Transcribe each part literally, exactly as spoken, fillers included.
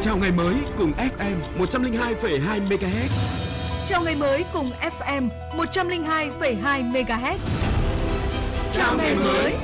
Chào ngày mới cùng ép em một trăm lẻ hai phẩy hai mê ga héc. Chào ngày mới cùng ép em một trăm lẻ hai phẩy hai mê ga héc. Chào ngày mới.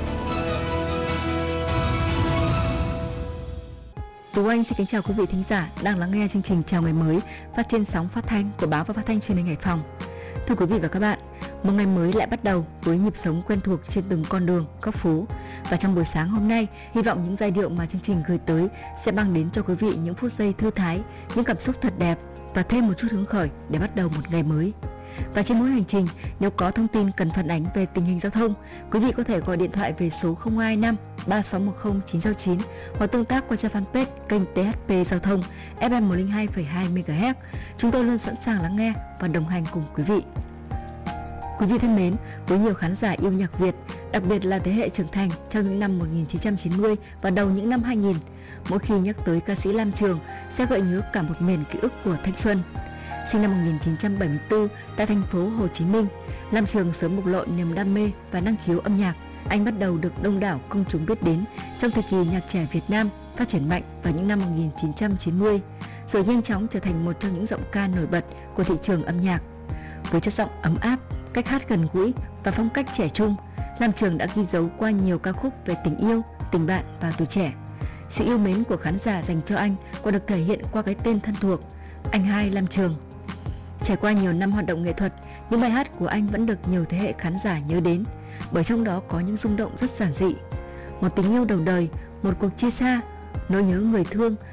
Tú Anh xin kính chào quý vị thính giả đang lắng nghe chương trình Chào ngày mới phát trên sóng phát thanh của báo và phát thanh truyền hình Hải Phòng. Thưa quý vị và các bạn, một ngày mới lại bắt đầu với nhịp sống quen thuộc trên từng con đường, góc phố. Và trong buổi sáng hôm nay, hy vọng những giai điệu mà chương trình gửi tới sẽ mang đến cho quý vị những phút giây thư thái, những cảm xúc thật đẹp và thêm một chút hứng khởi để bắt đầu một ngày mới. Và trên mỗi hành trình, nếu có thông tin cần phản ánh về tình hình giao thông, quý vị có thể gọi điện thoại về số không hai năm ba sáu một không chín sáu chín hoặc tương tác qua trang fanpage kênh tê hát pê Giao thông ép em một trăm lẻ hai phẩy hai mê ga héc. Chúng tôi luôn sẵn sàng lắng nghe và đồng hành cùng quý vị. Quý vị thân mến, với nhiều khán giả yêu nhạc Việt, đặc biệt là thế hệ trưởng thành trong những năm một nghìn chín trăm chín mươi và đầu những năm hai nghìn, mỗi khi nhắc tới ca sĩ Lam Trường sẽ gợi nhớ cả một miền ký ức của thanh xuân. Sinh năm một nghìn chín trăm bảy mươi tư tại thành phố Hồ Chí Minh, Lam Trường sớm bộc lộ niềm đam mê và năng khiếu âm nhạc. Anh bắt đầu được đông đảo công chúng biết đến trong thời kỳ nhạc trẻ Việt Nam phát triển mạnh vào những năm một nghìn chín trăm chín mươi, rồi nhanh chóng trở thành một trong những giọng ca nổi bật của thị trường âm nhạc. Với chất giọng ấm áp, cách hát gần gũi và phong cách trẻ trung, Lam Trường đã ghi dấu qua nhiều ca khúc về tình yêu, tình bạn và tuổi trẻ. Sự yêu mến của khán giả dành cho anh còn được thể hiện qua cái tên thân thuộc, Anh Hai Lam Trường. Trải qua nhiều năm hoạt động nghệ thuật, những bài hát của anh vẫn được nhiều thế hệ khán giả nhớ đến, bởi trong đó có những rung động rất giản dị. Một tình yêu đầu đời, một cuộc chia xa, nỗi nhớ người thương